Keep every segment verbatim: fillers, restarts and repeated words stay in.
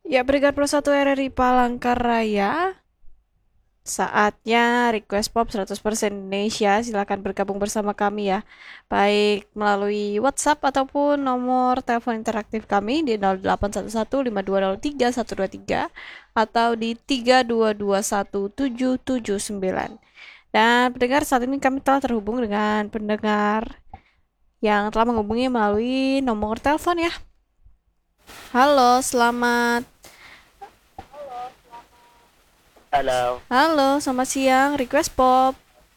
Ya, Brigade Pro satu R R I Palangkaraya. Saatnya request pop seratus persen Indonesia. Silakan bergabung bersama kami ya. Baik melalui WhatsApp ataupun nomor telepon interaktif kami di nol delapan satu satu lima dua nol tiga satu dua tiga atau di tiga dua dua satu tujuh tujuh sembilan. Dan pendengar, saat ini kami telah terhubung dengan pendengar yang telah menghubungi melalui nomor telepon ya. Halo, selamat. Halo, Halo, selamat siang. Request pop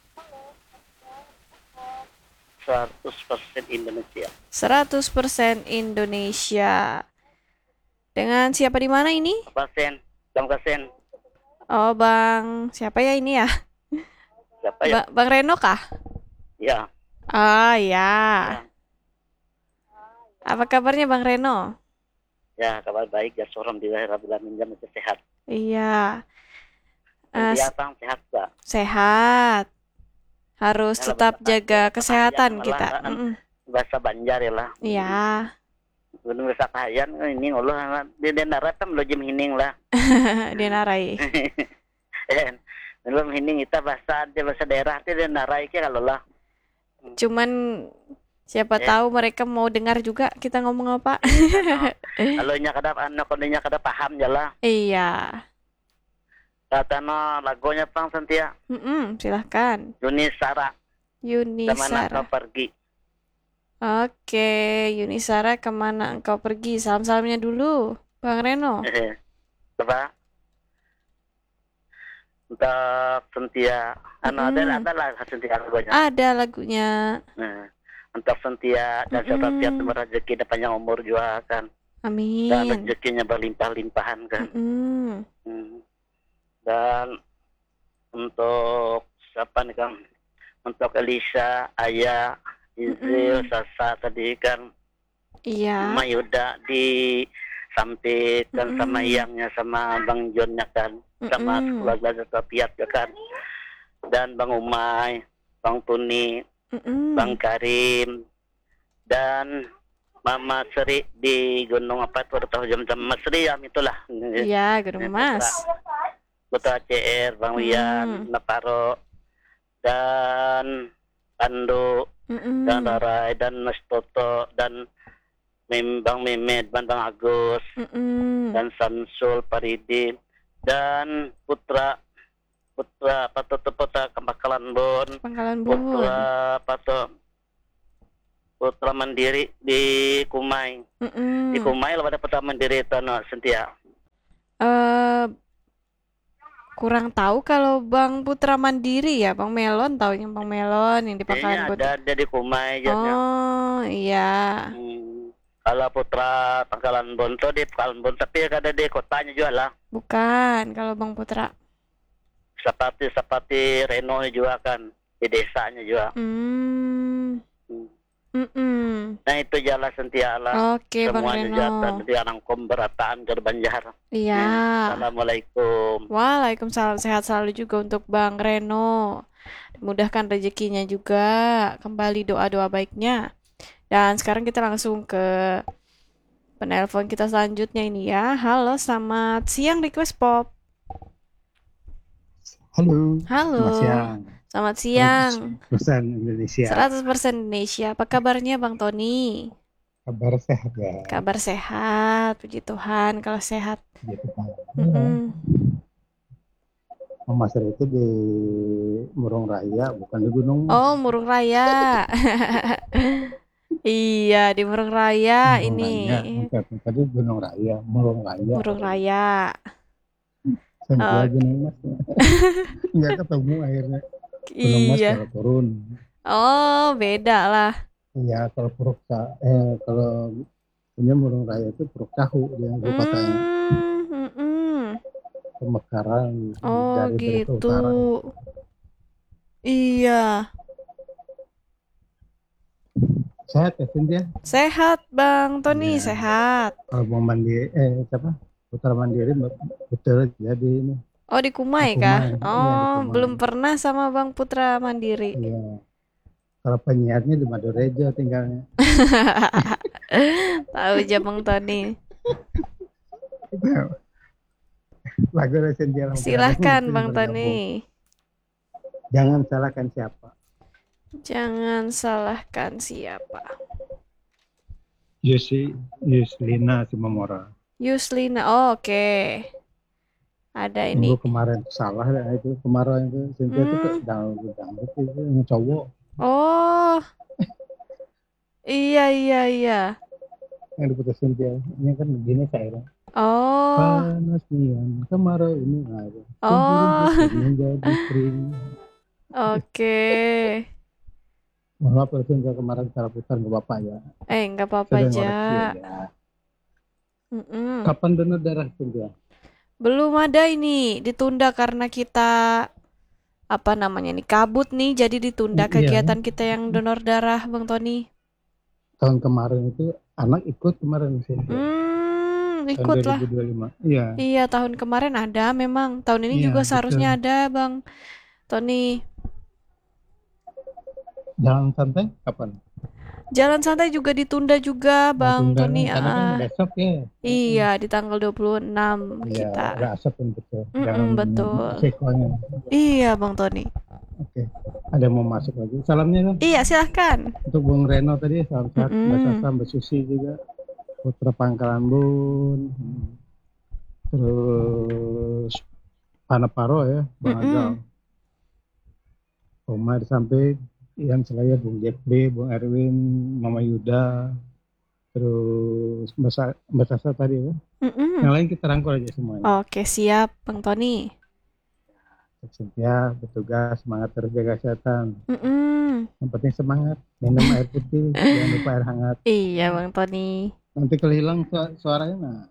seratus persen Indonesia. seratus persen Indonesia. Dengan siapa di mana ini? Persen, Bang Persen, Oh, Bang. Siapa ya ini ya? siapa ya? Ba- Bang Reno kah? Ya, Ah, ya. ya, Apa kabarnya Bang Reno? ya, kabar baik ya, sorom di Rabbil Alamin, masih sehat. Iya. Dan Eh, dia s- bang sehat gak? sehat. Harus Ya lah tetap bahasa jaga bahasa kahayan kesehatan malah kita. kan Mm-mm. bahasa Banjar ya lah. Iya. Belum bahasa kahayan ini Allah di daerah tam lo jem hining lah. Dia narai. Belum hining kita bahasa aja bahasa daerah itu dan narai kalau lah. Cuman siapa Eh, tahu mereka mau dengar juga kita ngomong apa. kalau nya kada anak kalau nya kada paham ya lah. Iya. Kata no lagunya pang sentia. Mm-mm, silahkan. Yuni Sara, kemana Yunisara. kau pergi? Oke, Yunisara, kemana engkau pergi? Salam-salamnya dulu, Bang Reno. Coba untuk Sentia, anu ada Mm-mm. ada lah Sentia lagunya. Ada lagunya. Nah, untuk Sentia dan serta tiap Mm-mm. rezeki dan panjang umur juga kan, dan Amin. rezekinya berlimpah-limpahan kan. Mm-mm. Hmm. Dan untuk siapa nih kan? Untuk Elisa, Ayah, Izil, Mm-mm. Sasa tadi kan, Iya. Mayuda di Sampit kan sama Mm-mm. Iyangnya sama Bang Jonnya kan sama Mm-mm. keluarga Setiap ya kan dan Bang Umay, Bang Tuni, Bang Mm-mm. Karim dan Mama Sri di Gunung apa itu tahu jam-jam Mas Sri ya itulah Iya, Gunung Mas. putra putra C R Bang Wian Mm. Naparo dan Pandu dan Mm-mm. Rarai dan Mas Toto dan Mem, Bang Memed, Bang Bang Agus Mm-mm. dan Samsul Paridin dan putra putra pato putra Kembakalan Bon Pangkalan Bun. putra pato putra mandiri di Kumai di Mm-mm. Kumai lo ada putra mandiri tanah Sentia Eh, kurang tahu kalau Bang Putra Mandiri ya, Bang Melon taunya Bang Melon yang di kayaknya Pangkalan Bun. ada ada di Kumai jadinya Oh, iya. hmm. Kalau putra Pangkalan Bon tuh di Pangkalan Bon tapi ada di kotanya juga lah Bukan kalau Bang Putra. seperti seperti Reno juga kan di desanya juga Hmm. hmm. Mm-mm. Nah itu jalan sentiala Oke, Bang semuanya Reno. jatan di Anangkom berataan ke Banjar. Iya. Ya. Assalamualaikum. Waalaikumsalam, sehat selalu juga untuk Bang Reno. Dimudahkan rezekinya juga. Kembali doa-doa baiknya. Dan sekarang kita langsung ke penelpon kita selanjutnya ini ya. Halo, selamat siang Request Pop. Halo, Halo, selamat siang. selamat siang. seratus persen Indonesia. seratus persen Indonesia. Apa kabarnya Bang Tony? Kabar sehat ya. Kabar sehat, puji Tuhan kalau sehat. Gitu kan. Ya. Mm-mm. Mas itu di Murung Raya, bukan di Gunung Mas. Oh, Murung Raya. Iya, di Murung Raya Murung ini. Raya, bukan tadi Gunung Raya, Murung Raya. Murung Raya. Sentia Oh, Gunung Mas. Nggak ketemu akhirnya. Gunung Mas iya. kalau turun. Oh, beda lah. Iya, kalau Puruk Ca- eh kalau punya Murung Raya itu Puruk Cahu dia ibu kotanya. Hmm, mm-mm. Pemekaran Oh, dari Berita gitu. Utara. Iya. Sehat ya Cynthia? Sehat, Bang Tony, Ya. sehat. Kalau mau mandi eh siapa? Putra Mandiri betul jadi ini Oh, di di Kumai kah? Kumai, iya di Oh, Kumai. belum pernah sama Bang Putra Mandiri. Iya. Kalau penyiarnya di Madorejo tinggalnya. Tahu aja Bang Tony. Lagu dari Cynthia Lampion Silahkan mungkin Bang bergabung. Tony. Jangan salahkan siapa. Jangan salahkan siapa. Yusi Yuslina Simamora. Yuslina. Oh, oke. Ada ini. Minggu kemarin salah ya itu kemarin itu Cynthia itu Hmm. dangdut dangdut itu yang cowok Oh. Iya, iya, iya. yang diputus Cynthia. Ini kan begini saya. Oh. Panas nih yang kemarau ini ada. Oh. Menjadi kering. Oke. Mohon maaf ya Cynthia kemarin salah putar ke bapak ya. Eh, nggak apa-apa Sudah aja. ngoreksi ya. Mm-mm. Kapan donor darah Cynthia? Belum ada ini, ditunda karena kita apa namanya nih kabut nih, jadi ditunda Iya. kegiatan kita yang donor darah, Bang Tony. Tahun kemarin itu anak ikut kemarin Cynthia. Hmm, Tahun ikut lah. dua ribu dua puluh lima. Iya. Iya, tahun kemarin ada memang. Tahun ini Iya, juga betul. seharusnya ada, Bang Tony. Jalan santai kapan? Jalan santai juga ditunda juga, Bang Tunda, Tony. karena kan Ah, besok ya. iya, di tanggal dua puluh enam Iya, kita. ada asap kan betul. Mm-mm, Jangan betul. siswanya. Iya, Bang Tony. Oke. Ada yang mau masuk lagi. Salamnya kan Iya, silahkan. untuk Bung Reno tadi, salam sehat. Mm-mm. Mbak Sasa, Mbak Susi juga. Putra Pangkalan Bun. Terus Panaparo ya, Bang Mm-mm. Agal. Oma di samping, Ian Selaya, Bung Jeffrey, Bung Erwin, Mama Yuda. Terus Mbak Sa- Mbak Sasa tadi ya. Mm-mm. Yang lain kita rangkul aja semuanya. Oke, siap, Bang Tony. Cynthia, bertugas, semangat terus jaga kesehatan. Mm-mm. Yang penting semangat, minum air putih, jangan lupa air hangat. Iya, Bang Tony. Nanti kalau hilang su- suaranya, nah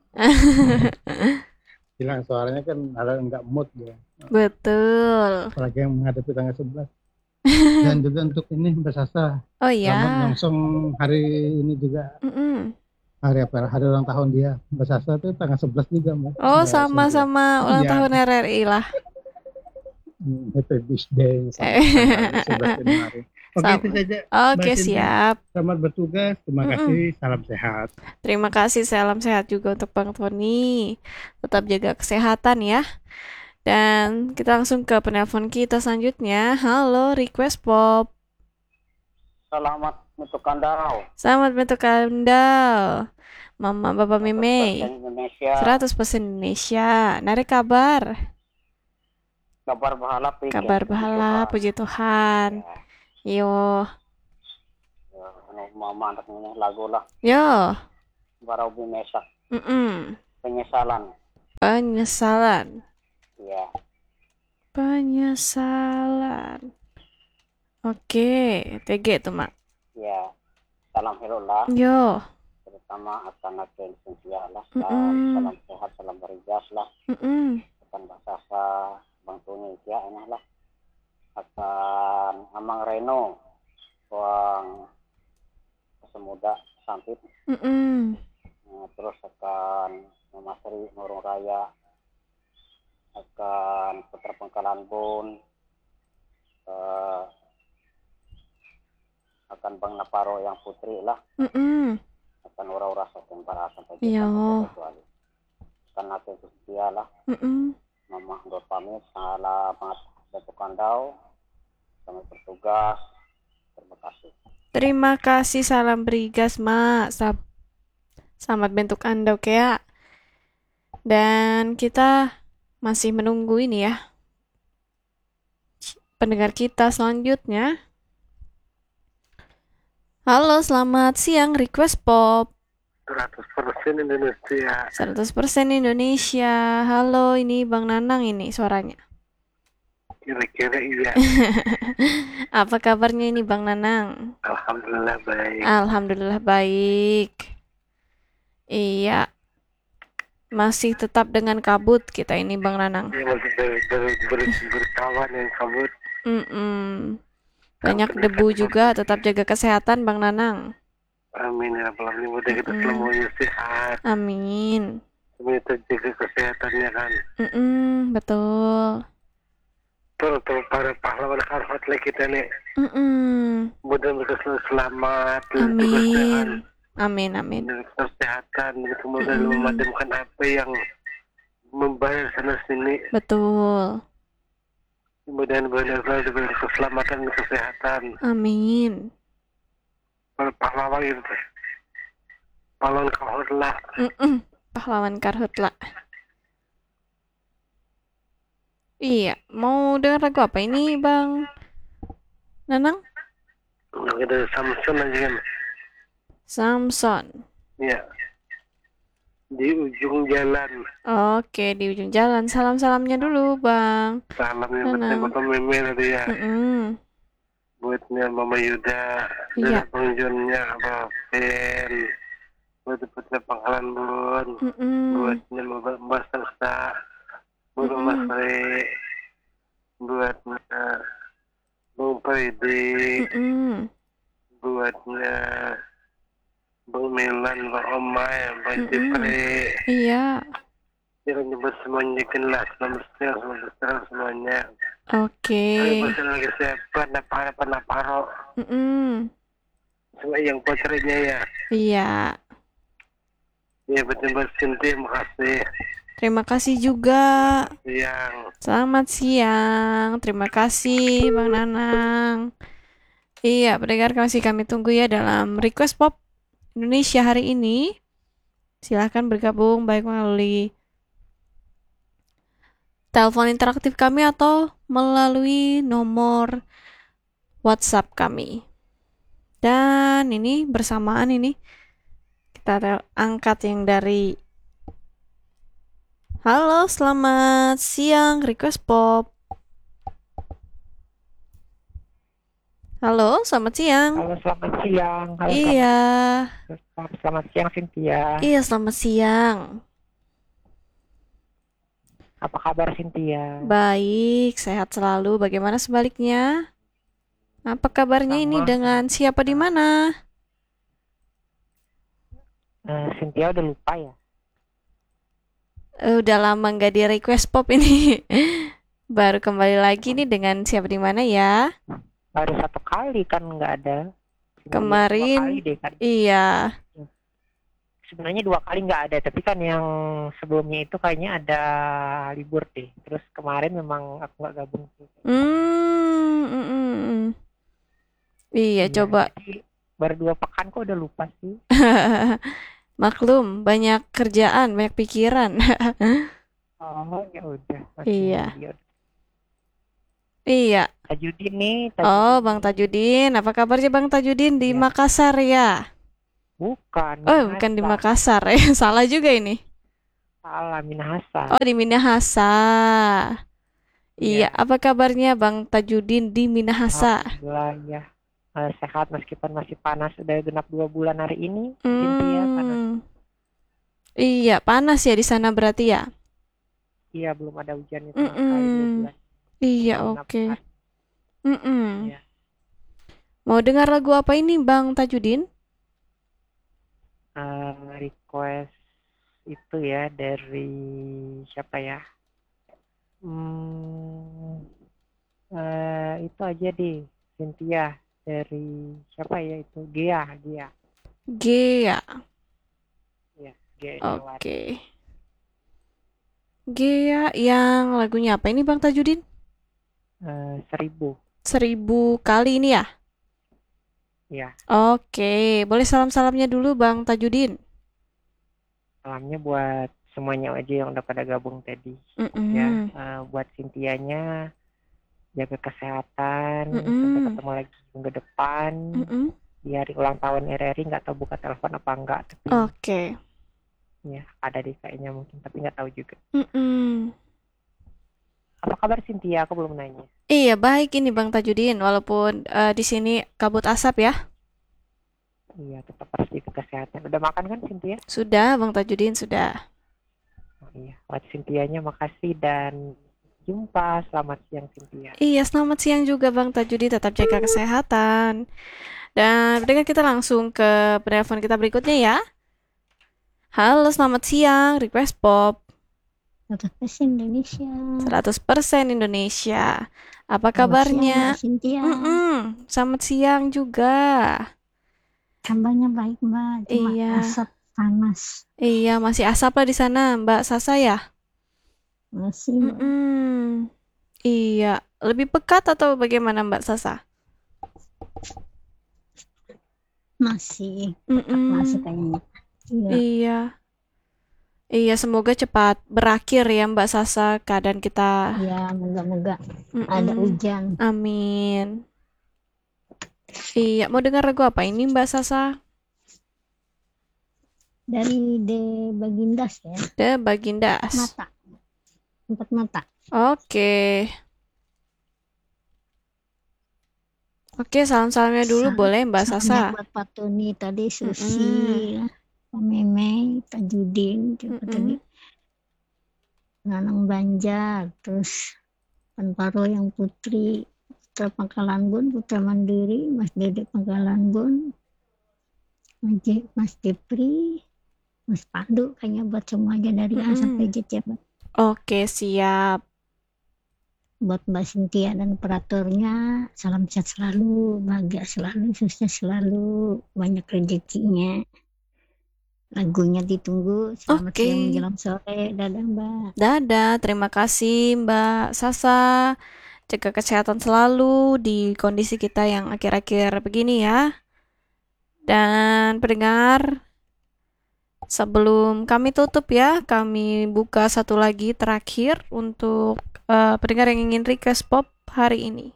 hilang suaranya kan ada nggak mood ya. Betul. Apalagi yang menghadapi tanggal sebelas. Dan juga untuk ini Mbak Sasa, Oh selamat ya. nyongsong hari ini juga, Mm-mm. hari apa? Hari ulang tahun dia. Mbak Sasa itu tanggal sebelas juga, Mbak. Oh, Mbak Cynthia. sama-sama ulang Iya. tahun R R I lah. Hmm, Happy birthday sama Eh. tanggal sebelas Januari. Oke, Sama. itu saja. Oke, Mbak Cynthia. siap. Selamat bertugas. Terima Mm-mm. kasih. Salam sehat. Terima kasih, salam sehat juga untuk Bang Tony. Tetap jaga kesehatan ya. Dan kita langsung ke penelpon kita selanjutnya. Halo, Request Pop. Selamat untuk Kandau. Selamat bentuk kandal. Mama, Bapak Meme. Indonesia. seratus persen Indonesia. Nari kabar. Kabar bahala pikir. Kabar bahala, puji Tuhan. Yo. Ya, mama anak ini lagu lah. Yo. Barau bimesak. Mm-mm. Penyesalan. Penyesalan. Ya. Penyesalan. Oke, T G tuh, Mak. Ya. Salam hirulah. Yo. Terutama akan agen Cynthia lah. Salam, Mm-mm. salam sehat, salam berigas lah. Mm-mm. Akan Mbak Sasa, Bang Tuni, ya enak lah. Akan Amang Reno, Bang Semuda, Sampit. Mm-mm. Nah, terus akan Mama Sri, Murung Raya. Akan Putra Pangkalan Bun. Eh, akan Bang Naparo yang putri lah. Mm-mm. Akan ura-ura sokin para sampai Iya. kecuali. Akan nanti dia lah. Mm-mm. Mama Anggur pamit. Selamat Datuk Kandau. Selamat bertugas. Terima kasih. Terima kasih, salam berigas, Mak. Sam- Selamat bentuk Anda, oke ya. Dan kita masih menunggu ini ya. Pendengar kita selanjutnya. Halo, selamat siang, Request Pop. seratus persen Indonesia. seratus persen Indonesia. Halo, ini Bang Nanang ini suaranya. Kira-kira iya. Apa kabarnya ini Bang Nanang? Alhamdulillah baik. Alhamdulillah baik. Iya. Masih tetap dengan kabut kita ini Bang Nanang. Ini masih ber, ber, ber, berkawan yang kabut. Mm-mm. Banyak debu juga, tetap jaga kesehatan Bang Nanang. Amin ya Rabbal Alamin. Mudah kita Mm-mm. semuanya sehat. Amin. Semuanya terjaga kesehatannya kan. Mm-mm, betul. Terus para pahlawan harhat lah kita nih. Mm-mm. Mudah mereka selalu selamat. Amin. Amin, amin. Dan kesehatan. Kemudian Mm-mm. memadamkan apa yang membayar sana sini. Betul. Kemudian benar-benar diberi keselamatan dan kesehatan. Amin. Para pahlawan itu teh. Pahlawan kahorla. Mm-mm. Pahlawan karhutla. Iya, mau dengar lagu apa ini, Bang Nanang? Yang ada Samson aja kan. Samson. Ya. Di ujung jalan. Oke, di ujung jalan. Salam-salamnya dulu, Bang Salamnya buatnya Nanang. Bapak Meme tadi ya. Mm-mm. Buatnya Mama Yuda. Iya. Dan Bang Jonnya, Abang Ben. Buat buatnya Pangkalan Bun. Mm-mm. Buatnya Mbak Selsa. Buat Mas Mm-mm. Re. Buatnya Bang Freddy. Mm-mm. Buatnya Bang Milan, Bang Omay, Bang Mm-mm. Jepri. Iya. Kita nyebut semuanya lah, selamat siang, selamat siang semuanya. Oke. Kali pasal lagi siapa, napa apa naparo. Mm-mm. Semua yang pacarnya ya. Iya. Ya betul-betul Sinti, makasih. Terima kasih juga. Siang. Selamat siang. Terima kasih, Bang Nanang. Iya, pendengar masih kami tunggu ya dalam Request Pop Indonesia hari ini. Silahkan bergabung baik melalui telepon interaktif kami atau melalui nomor WhatsApp kami. Dan ini bersamaan ini kita tel- angkat yang dari Halo, selamat siang Request Pop. Halo, selamat siang. Halo, selamat siang. Halo, Iya. selamat, selamat siang Cynthia. Iya, selamat siang. Apa kabar Cynthia? Baik, sehat selalu. Bagaimana sebaliknya? Apa kabarnya ini Sama. dengan siapa di mana? Uh, Cynthia udah lupa ya? Eh, udah lama nggak di Request Pop ini. Baru kembali lagi nih dengan siapa di mana ya? Baru satu kali kan nggak ada. Sebenarnya Kemarin. dua kali deh kan. Iya. Sebenarnya dua kali nggak ada, tapi kan yang sebelumnya itu kayaknya ada libur deh. Terus kemarin memang aku nggak gabung. Hmm, mm, mm, mm. Iya, Iya, coba. jadi baru dua pekan kok udah lupa sih. Maklum, banyak kerjaan, banyak pikiran. Oh ya udah. Iya. Dia. Iya. Tajudin nih. Tajudin. Oh, Bang Tajudin. Apa kabarnya Bang Tajudin di Ya. Makassar ya? Bukan. Oh, bukan di Makassar ya. Salah juga ini. Salah, Minahasa. Oh, di Minahasa. Iya, Iya. apa kabarnya Bang Tajudin di Minahasa? Alhamdulillah ya. Uh, sehat meskipun masih panas, udah genap dua bulan hari ini. Cynthia, panas. Hmm. Iya, panas ya di sana berarti ya? Iya, belum ada hujan itu sama sekali dua Mm-mm. bulan. Iya, Genap oke. hari. Mm-mm. Iya. Mau dengar lagu apa ini Bang Tajudin? Uh, request itu ya dari siapa ya? Hmm, uh, itu aja deh, Cynthia, dari siapa ya itu? Gia, Gia. Gea. Ya, Gia Oke. Iniwati. Gea yang lagunya apa ini Bang Tajudin? Uh, seribu. Seribu kali ini ya? Ya, Oke, boleh salam-salamnya dulu Bang Tajudin. salamnya buat semuanya aja yang udah pada gabung tadi. Mm-mm. Ya, uh, buat Cynthianya jaga kesehatan. Mm-mm. Sampai ketemu lagi minggu depan Mm-mm. di hari ulang tahun R R I. Nggak tahu buka telepon apa enggak, tapi Oke. ya ada deh kayaknya, mungkin, tapi nggak tahu juga. Mm-mm. Apa kabar Cynthia? Aku belum nanya. Iya, baik ini Bang Tajudin, walaupun eh, di sini kabut asap ya. Iya, tetap harus jaga kesehatan. Udah makan kan Cynthia? Sudah, Bang Tajudin, sudah. Oh, iya, buat Cynthianya makasih dan jumpa. Selamat siang Cynthia. Iya, selamat siang juga Bang Tajudin, tetap jaga kesehatan. Dan berikut kita langsung ke penelpon kita berikutnya ya. Halo, selamat siang, Request Pop. seratus persen Indonesia. seratus persen Indonesia. Apa Selamat kabarnya? siang, Mbak Cynthia. Mm-mm, selamat siang juga. Kabarnya baik, Mbak. Cuma Iya. asap panas. Iya, masih asap lah di sana, Mbak Sasa ya? Masih, Mbak. Mm-mm. Iya, lebih pekat atau bagaimana Mbak Sasa? Masih. Pekat masih Mm-mm. kayaknya. Iya. Iya, iya semoga cepat berakhir ya Mbak Sasa keadaan kita. Ya, moga-moga ada Mm-mm. hujan. Amin. Iya, mau dengar lagu apa ini Mbak Sasa? Dari De Bagindas ya. The Empat Bagindas. mata. Empat mata. Oke. Oke, salam-salamnya dulu Sa- boleh Mbak Salamnya Sasa. buat Pak Tony tadi, Mm-mm. Susi, Pak Meme, Tajudin, juga tadi. Mm-mm. Nanang Banjar, terus Panparo yang Putri, Putra Pangkalan Bun, Putra Mandiri, Mas Dede Pangkalan Bun, Mas Je- Mas Jepri, Mas Pandu, kayaknya buat semuanya dari A sampai Mm-mm. Z ya, Mbak. Oke, siap. Buat Mbak Cynthia dan operatornya, salam sehat selalu, bahagia selalu, sukses selalu, banyak rezekinya. Lagunya ditunggu. Selamat Oke. siang menjelang sore. Dadah, Mbak. Dadah, terima kasih Mbak Sasa. Jaga kesehatan selalu di kondisi kita yang akhir-akhir begini ya. Dan pendengar, sebelum kami tutup ya, kami buka satu lagi terakhir untuk eh, pendengar yang ingin request pop hari ini.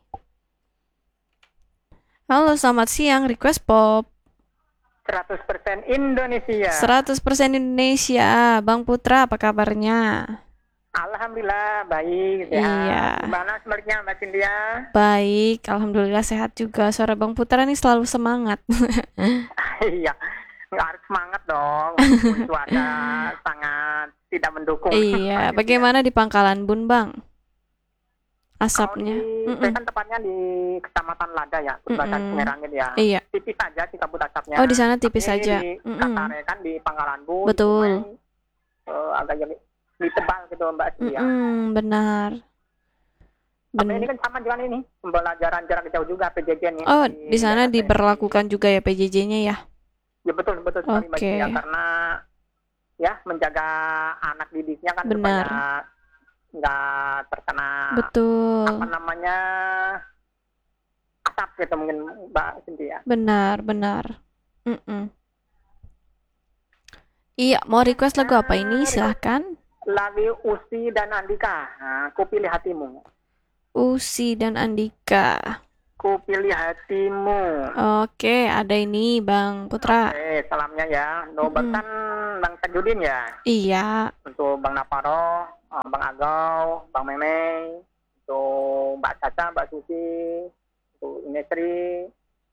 Halo, selamat siang, request pop. seratus persen Indonesia. seratus persen Indonesia. Bang Putra, apa kabarnya? Alhamdulillah baik. Sehat. Iya. Gimana sebaliknya Mbak Cynthia? Baik, alhamdulillah sehat juga. Suara Bang Putra nih selalu semangat. Iya. Nggak harus semangat dong. Walaupun cuaca sangat tidak mendukung. Iya, bagaimana di Pangkalan Bun, Bang? Asapnya. Kalau di, Mm-mm. saya kan tepatnya di Kecamatan Lada ya, Perbatasan Mm-mm. Sungai Rangit ya. Iya. Tipis saja sih kabut asapnya. Oh, di sana tipis Tapi saja. Di Mm-mm. Katare kan di Pangkalan Bun. Betul. Sungai, eh, agak jadi lebih tebal gitu Mbak Cynthia. Mm-mm, benar. Tapi ini Ben- kan sama juga ini pembelajaran jarak jauh juga P J J nih. oh, di sana daerah saya. diberlakukan juga ya P J J-nya ya? Ya betul betul sekali Mbak Oke. Cynthia, karena ya menjaga anak didiknya kan Benar. supaya nggak terkena Betul. apa namanya asap gitu mungkin Mbak Cynthia. Benar, benar. Mm-mm. Iya, mau request lagu apa ini? Silahkan. Lagu Usi dan Andika, nah, ku pilih hatimu. Usi dan Andika. Ku pilih hatimu. Oke, ada ini Bang Putra. Oke, salamnya ya. Nobatkan Bang Tajudin ya. Iya, Untuk Bang Naparo, eh, Bang Agau, Bang Meme, untuk Mbak Caca, Mbak Susi, untuk Inesri,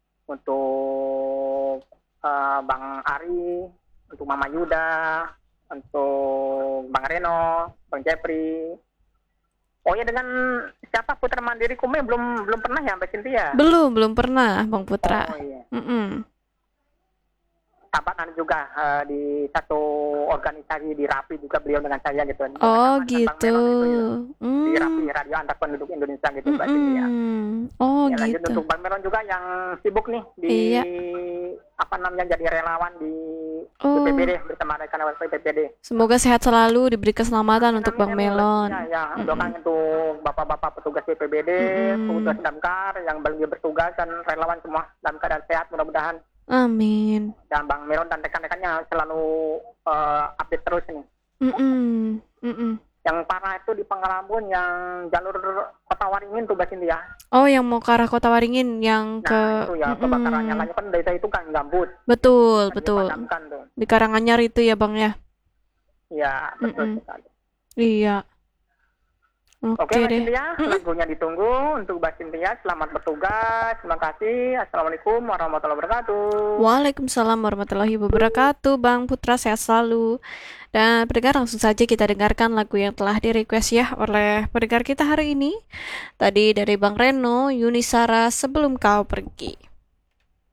untuk eh, Bang Ari, untuk Mama Yuda, untuk Bang Reno, Bang Jeffrey. Oh ya, dengan siapa Putra Mandiri Kume belum belum pernah ya Mbak Cynthia? belum, belum pernah Bang Putra. Oh iya. Mm-mm. Sahabat Anda juga eh, di satu organisasi di Rapi juga beliau dengan saya gitu. Oh Dengan Bang gitu. Melon itu ya. Di Rapi Hmm. Radio Antar Penduduk Indonesia gitu Mbak Cynthia. Mm-mm. Oh Ya, lanjut gitu. untuk Bang Melon juga yang sibuk nih di Iya. apa namanya jadi relawan di Oh. B P P D bersama rekan B P P D. Semoga sehat selalu, diberi keselamatan untuk Bang Amin, amin, Melon. Ya, ya. Mm-mm. Doakan untuk bapak-bapak petugas B P B D, Mm-mm. petugas damkar yang lagi bertugas dan relawan semua dalam keadaan sehat mudah-mudahan. Amin. Dan Bang Melon dan rekan-rekannya selalu eh, update terus nih. Mm-mm. Mm-mm. Yang parah itu di Pangkalambun yang jalur Kota Waringin tuh Mbak Cynthia. Oh, yang mau ke arah Kota Waringin yang Nah ke itu ya Mm-mm. kebakaran nyalanya kan desa itu kan gambut. Betul, Kan betul. dipadamkan tuh. Di Karanganyar itu ya, Bang ya. Ya betul Mm-mm. sekali. Iya. Oke Oke Mbak deh. Cynthia, Mm-mm. lagunya ditunggu untuk Mbak Cynthia. Selamat bertugas. Terima kasih. Assalamualaikum warahmatullahi wabarakatuh. Waalaikumsalam warahmatullahi wabarakatuh. Bang Putra sehat selalu. Dan pendengar langsung saja kita dengarkan lagu yang telah di request ya oleh pendengar kita hari ini. Tadi dari Bang Reno, Yunisara Sebelum Kau Pergi.